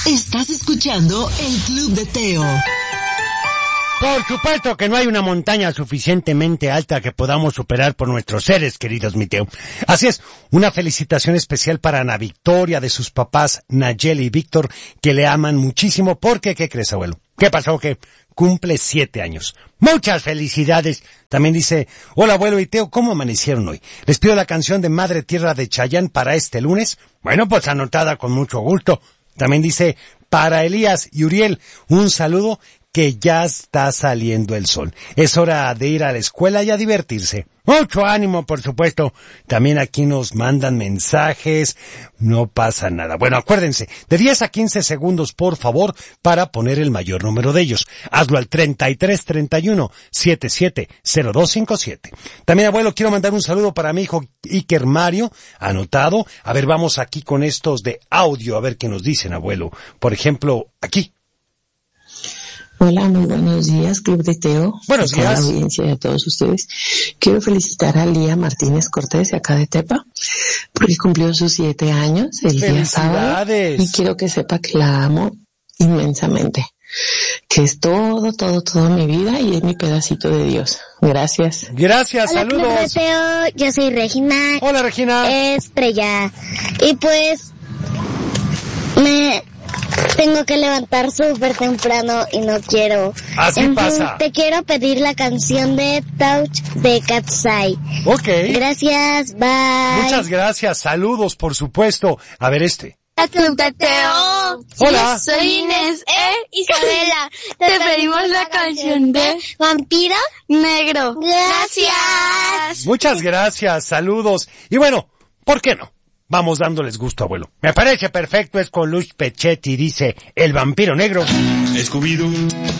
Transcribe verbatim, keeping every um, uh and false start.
Estás escuchando el Club de Teo. Por supuesto que no hay una montaña suficientemente alta que podamos superar por nuestros seres queridos, mi Teo. Así es, una felicitación especial para Ana Victoria, de sus papás Nayeli y Víctor, que le aman muchísimo porque, ¿qué crees, abuelo? ¿Qué pasó? Que cumple siete años. ¡Muchas felicidades! También dice, hola abuelo y Teo, ¿cómo amanecieron hoy? Les pido la canción de Madre Tierra de Chayanne para este lunes. Bueno, pues anotada con mucho gusto. También dice, para Elías y Uriel, un saludo, que ya está saliendo el sol. Es hora de ir a la escuela y a divertirse. Mucho ánimo, por supuesto. También aquí nos mandan mensajes. No pasa nada. Bueno, acuérdense, de diez a quince segundos, por favor, para poner el mayor número de ellos. Hazlo al treinta y tres treinta y uno setenta y siete cero dos cincuenta y siete. También, abuelo, quiero mandar un saludo para mi hijo Iker Mario, anotado. A ver, vamos aquí con estos de audio, a ver qué nos dicen, abuelo. Por ejemplo, aquí. Hola, muy buenos días, Club de Teo. Buenos días. A la audiencia de todos ustedes. Quiero felicitar a Lía Martínez Cortés, de acá de Tepa, porque cumplió sus siete años el día sábado. Y quiero que sepa que la amo inmensamente. Que es todo, todo, toda mi vida y es mi pedacito de Dios. Gracias. Gracias, Hola, saludos. Club de Teo, yo soy Regina. Hola, Regina. Estrella. Y pues, me... tengo que levantar súper temprano y no quiero. Así en pasa. Fin, te quiero pedir la canción de Touch de Katsai. Ok. Gracias, bye. Muchas gracias, saludos, por supuesto. A ver este. Hola, Club de Teo. Hola. Soy Inés E. Isabela. Te pedimos la canción de Vampiro Negro. Gracias. Muchas gracias, saludos. Y bueno, ¿por qué no? Vamos dándoles gusto, abuelo. Me parece perfecto, es con Luis Pechetti, dice El Vampiro Negro. Scooby-Doo